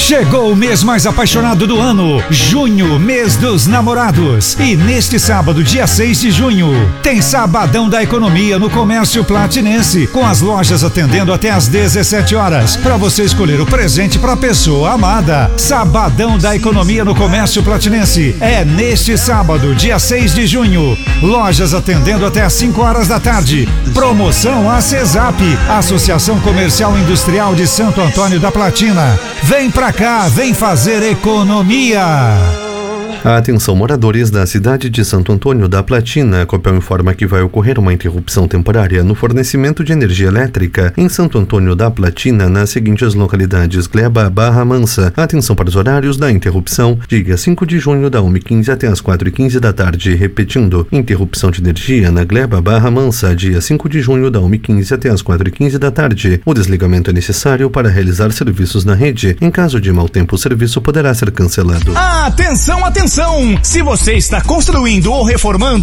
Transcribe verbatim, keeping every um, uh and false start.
Chegou o mês mais apaixonado do ano, junho, mês dos namorados. E neste sábado, dia seis de junho, tem Sabadão da Economia no Comércio Platinense, com as lojas atendendo até às dezessete horas, para você escolher o presente para a pessoa amada. Sabadão da Economia no Comércio Platinense é neste sábado, dia seis de junho. Lojas atendendo até às cinco horas da tarde. Promoção A CESAP, Associação Comercial e Industrial de Santo Antônio da Platina. Vem pra cá, vem fazer economia. Atenção, moradores da cidade de Santo Antônio da Platina. A Copel informa que vai ocorrer uma interrupção temporária no fornecimento de energia elétrica em Santo Antônio da Platina, nas seguintes localidades: Gleba, Barra Mansa. Atenção para os horários da interrupção: dia cinco de junho, da uma e quinze até as quatro e quinze da tarde. Repetindo, interrupção de energia na Gleba, Barra Mansa, dia cinco de junho, da uma e quinze até as quatro e quinze da tarde. O desligamento é necessário para realizar serviços na rede. Em caso de mau tempo, o serviço poderá ser cancelado. Atenção, atenção! Se você está construindo ou reformando